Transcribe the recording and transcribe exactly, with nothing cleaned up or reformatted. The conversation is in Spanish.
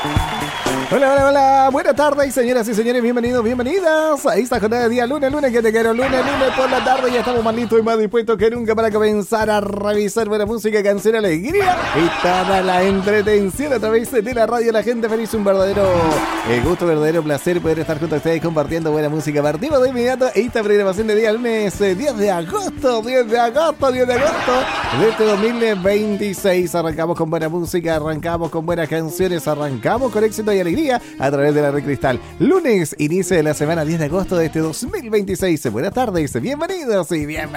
Hola, hola, hola, buenas tardes, señoras y señores, bienvenidos, bienvenidas a esta jornada de día lunes, lunes que te quiero, lunes, lunes por la tarde, ya estamos más listos y más dispuestos que nunca para comenzar a revisar buena música, canción, alegría y toda la entretención a través de la radio. La gente feliz, un verdadero eh, gusto, verdadero placer poder estar junto a ustedes compartiendo buena música. Partimos de inmediato esta programación de día lunes, eh, diez de agosto, diez de agosto, diez de agosto de este dos mil veintiséis. Arrancamos con buena música, arrancamos con buenas canciones, arrancamos con éxito y alegría a través de la Red Cristal. Lunes, inicio de la semana diez de agosto de este dos mil veintiséis. Buenas tardes, bienvenidos y bienvenidos.